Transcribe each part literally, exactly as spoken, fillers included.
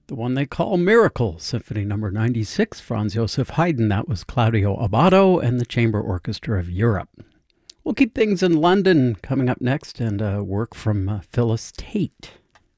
the one they call Miracle, Symphony Number ninety-six, Franz Joseph Haydn. That was Claudio Abbado and the Chamber Orchestra of Europe. We'll keep things in London coming up next, and uh, work from uh, Phyllis Tate.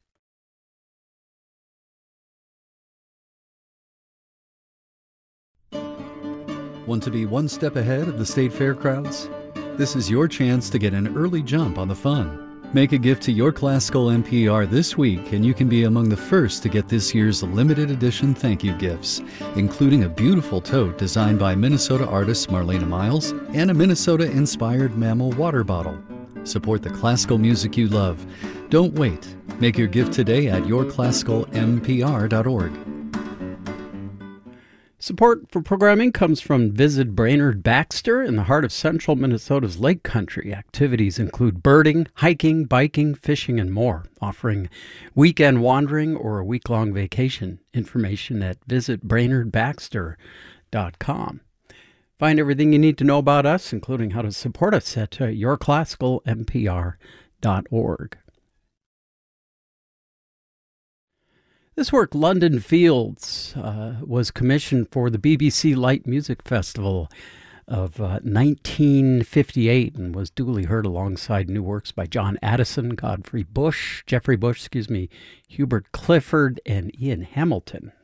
Want to be one step ahead of the state fair crowds? This is your chance to get an early jump on the fun. Make a gift to Your Classical N P R this week, and you can be among the first to get this year's limited edition thank you gifts, including a beautiful tote designed by Minnesota artist Marlena Miles and a Minnesota-inspired mammal water bottle. Support the classical music you love. Don't wait. Make your gift today at your classical m p r dot org. Support for programming comes from Visit Brainerd Baxter in the heart of central Minnesota's Lake Country. Activities include birding, hiking, biking, fishing, and more, offering weekend wandering or a week-long vacation. Information at visit brainerd baxter dot com. Find everything you need to know about us, including how to support us, at uh, your classical m p r dot org. This work, London Fields, uh, was commissioned for the B B C Light Music Festival of uh, nineteen fifty-eight and was duly heard alongside new works by John Addison, Godfrey Bush, Jeffrey Bush, excuse me, Hubert Clifford, and Ian Hamilton.